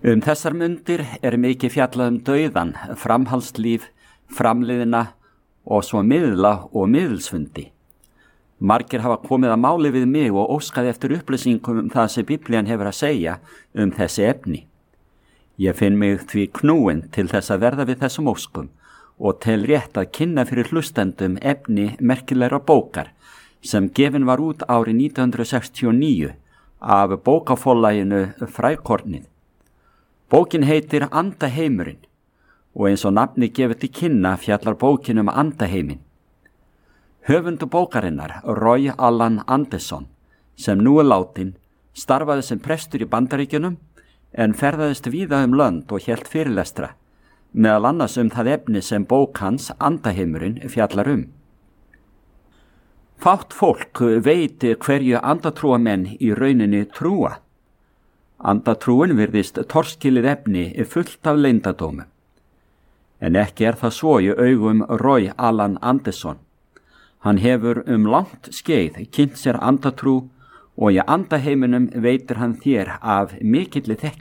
Þessar mundir mikið fjallað dauðan, framhaldslíf, framliðina og svo miðla og miðilsfundi. Margir hafa komið að máli við mig og óskaði eftir upplýsingum það sem Biblían hefur að segja þessi efni. Ég finn mig því knúin til þess að verða við þessum óskum og tel rétt að kynna fyrir hlustendum efni merkilegra bókar sem gefin var út árið 1969 af bókaforlaginu Frækornið. Bókin heitir Andaheimurinn og eins og nafni gefið til kynna fjallar bókin andaheiminn. Höfundur bókarinnar, Roy Allan Anderson, sem nú látin, starfaði sem prestur í Bandaríkjunum en ferðaðist víða lönd og hélt fyrirlestra, meðal annars það efni sem bók hans Andaheimurinn fjallar Fátt fólk veit hverju andatrúamenn í rauninni trúa. Andatrúin virðist torskilið efni fullt af leyndardómum. En ekki það svo í augum Roy Allan Anderson. Hann hefur langt skeið kynnt sér andatrú og í andaheiminum veitir hann þér af mikilli þekkingu.